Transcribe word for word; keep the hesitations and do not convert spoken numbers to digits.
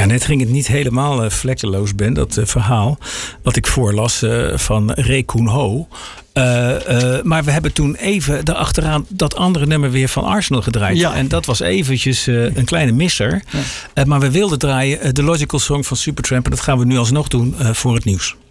net ging het niet helemaal uh, vlekkeloos, Ben, dat uh, verhaal wat ik voorlas uh, van Ray Koen Ho. Uh, uh, maar we hebben toen even daarachteraan dat andere nummer weer van Arsenal gedraaid. Ja. En dat was eventjes uh, een kleine misser. Ja. Uh, maar we wilden draaien uh, de Logical Song van Supertramp. En dat gaan we nu alsnog doen uh, voor het nieuws.